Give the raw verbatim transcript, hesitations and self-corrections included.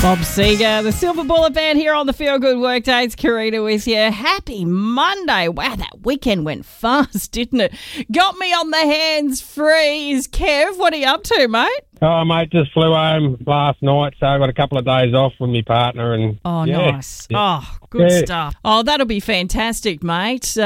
Bob Seger, the Silver Bullet Band here on the Feel Good Workdays. Karina with you. Happy Monday. Wow, that weekend went fast, didn't it? Got me on the hands freeze. Kev, what are you up to, mate? Oh, mate, just flew home last night, so I got a couple of days off with my partner. And Oh, yeah, nice. Yeah. Oh, good Yeah. stuff. Oh, that'll be fantastic, mate.